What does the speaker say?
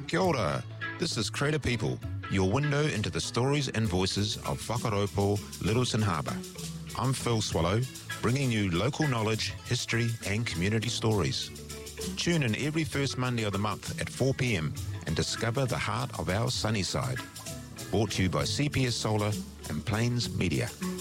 Kia ora. This is Creator People, your window into the stories and voices of Whakaropo, Littleton Harbour. I'm Phil Swallow, bringing you local knowledge, history and community stories. Tune in every first Monday of the month at 4 p.m. and discover the heart of our sunny side. Brought to you by CPS Solar and Plains Media.